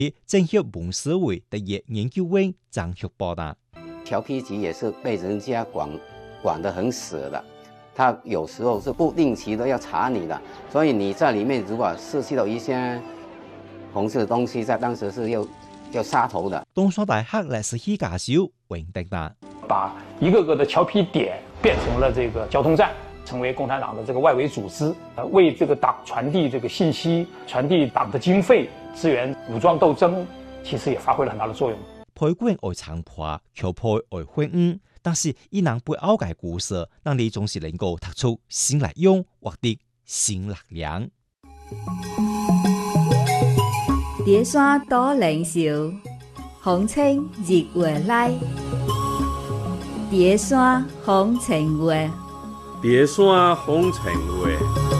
政协文史会特约研究员张旭报道。 调批局也是被人家管得很死的，他有时候是不定期的要查你的，所以你在里面如果失去了一些红色的东西，在当时是要杀头的。 东山大学历史系教授黄德达把一个个的调批点变成了这个交通站，成为共产党的这个外围组织，为这个党传递这个信息，传递党的经费，支援武装斗争，其实也发挥了很大的作用。 陪管爱长破，求陪爱婚姻，但是伊人背后嘅故事，让你总是能够读出新力量，获得新力量。 叠山多灵秀，风清日月来。叠山风情月， 叠山风情月。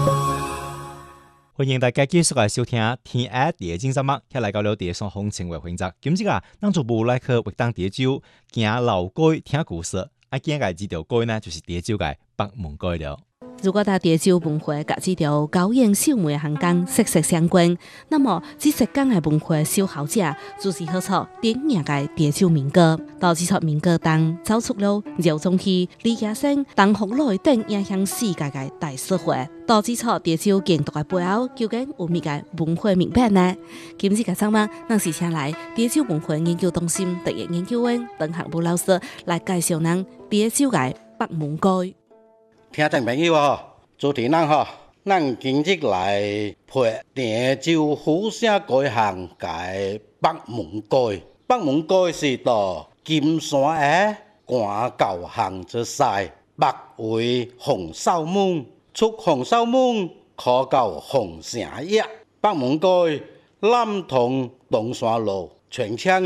欢迎大家继续来收听天下第精节目，一来到了第三风情月环节。今次啊，咱就无来去活动蝶洲行老街听故事。今日这条街呢，就是蝶洲嘅北门街了。 如果大蝶洲文化甲这条高营秀美行港息息相关，那么这浙江的文化守候者就是好出典型的蝶洲民歌。到这出民歌中，走出了饶宗祺、李嘉诚、邓福来等影响世界的大社会。到这出蝶洲建筑的背后，究竟有咩个文化面板呢？今日嘅节目，咱是请来蝶洲文化研究中心特约研究员邓行武老师来介绍咱蝶洲的北门街。 听众朋友主持人咱今日来陪蝶洲府城街巷嘅北门街。北门街是到金山的官教巷之西，北为红寿门，出红寿门可到红城驛。北门街南通东山路，全长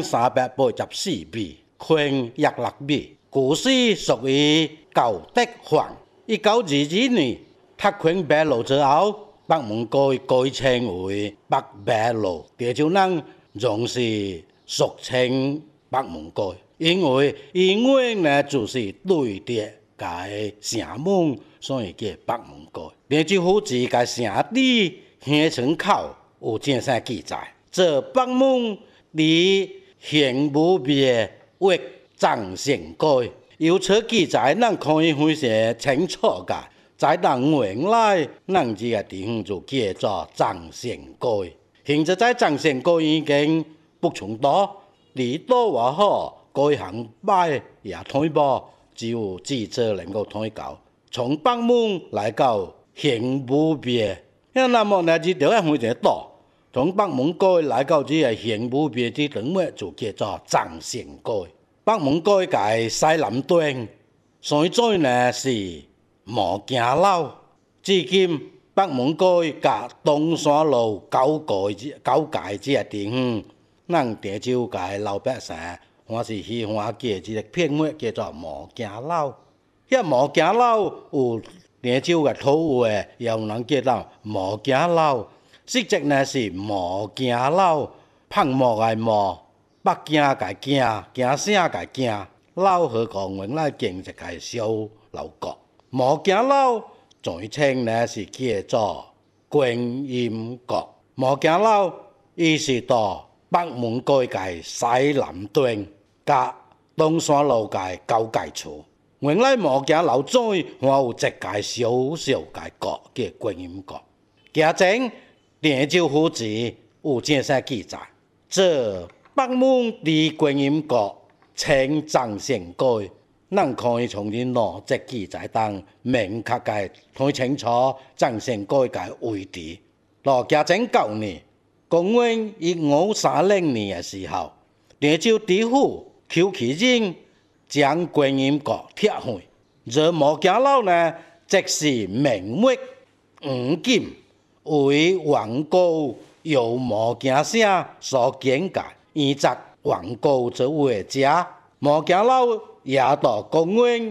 384米，宽106米，古时属于旧德坊。1922年拓宽北路之后，北门街改称为北北路，蝶洲人总是俗称北门街，因为原呢就是对着个城门，所以叫北门街。蝶洲府志个城址乡村口有正式记载，这北门离刑部别为张县街。由此记载，咱可以非常清楚噶。在咱原来，咱这个地方就叫做张县街。现在在张县街已经不存在，离岛也好，街巷摆也退步，只有记者能够睇到。从北门来到刑部别，那么呢，这条非常大。从北门街来到这个刑部别这段尾，就叫做张县街。北门街嘅西南端，所在呢是毛镜楼。至今，北門街甲東山路交界這個地方，咱蝶洲嘅老百姓還是喜歡叫這個片尾叫做毛鏡樓。迄毛鏡樓有蝶洲嘅土話，也有人叫做毛鏡樓，實質呢是毛鏡樓，胖毛嘅毛。北京嘅京，京省嘅京，老河港原來建一個小樓閣。毛鏡樓全稱呢是叫做觀音閣。毛鏡樓伊是到北門街嘅西南端，甲東山路嘅交界處。原來毛鏡樓左還有一個小小嘅閣叫觀音閣。行前蝶洲府志有正式記載，這北門離觀音閣稱張縣街，咱可以從啲邏輯記載中明確嘅睇清楚張縣街嘅位置。到嘉靖9年，公元1530年嘅時候，蝶洲知府邱其仁將觀音閣拆毀，而毛鏡樓呢，即是名為吳景為王高由毛鏡省所建構。沿着王高之位家，毛鏡樓也到公元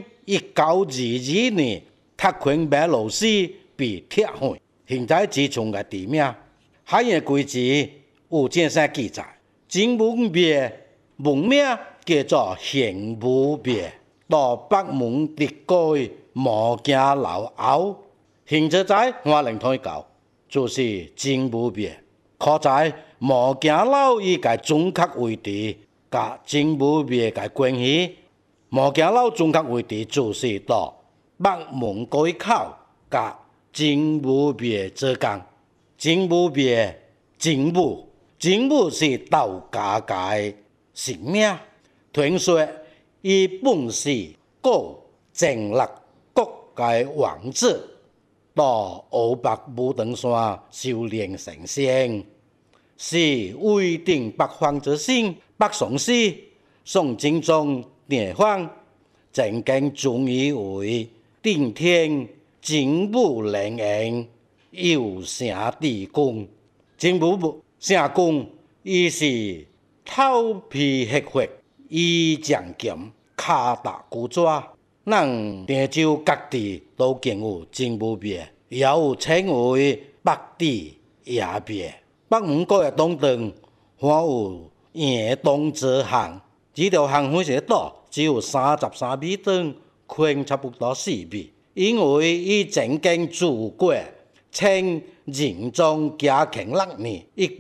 1922年拓寬北路時被拆毀，現在只剩個地名。海嘅規矩有正式記載，正門別門名叫做刑部別，到北門直街毛鏡樓後，現在在花蓮推舊，就是正門別。可在无行老伊甲准确位置，甲真武庙甲关系。无行老准确位置就是到北门街口甲真武庙做工。真武庙，真武是道家的神名。传说伊本是古前六国的王子，到湖北武当山修炼成仙，是威震北方之星。北宋时，宋真宗年方曾经尊伊为顶天真武灵验，有成帝君。真武成功，伊是头皮黑血，衣将剑，脚踏古爪。咱郑州各地都建有真武庙，也有称为北帝爷庙。北门街的东段还有延东支巷，这条巷非常大，只有33米长，宽差不多4米。因为伊曾经住过清仁宗嘉庆6年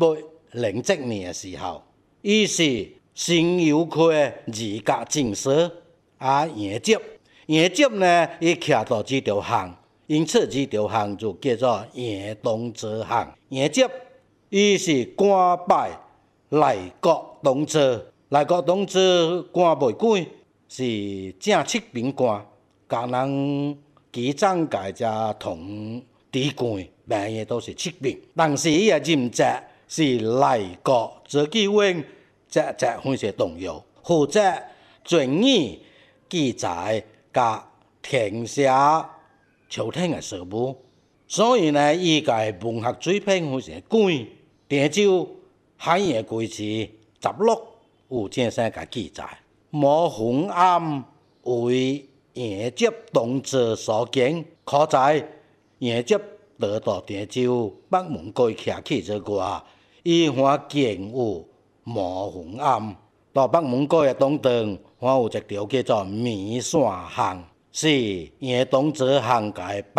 （1807年）的时候，伊是新游区二甲进士延吉呢，伊徛到这条巷，因此这条巷就叫做延东支巷。延吉伊是官拜内阁同知，内阁同知官袂贵，是正7品官，甲人基长界只同低官，名也都是7品。但是伊的任职是内阁书记员，职非常重要，负责准予记载甲填写朝廷的事务。所以呢，伊个文学水平非常广。郑州海盐规词16有正式甲记载，毛洪庵为延吉同志所建，可在延吉得到郑州北门街徛起之外，伊还建有毛洪庵。到北门街的东段，还有一条叫做棉线巷，是延东支巷界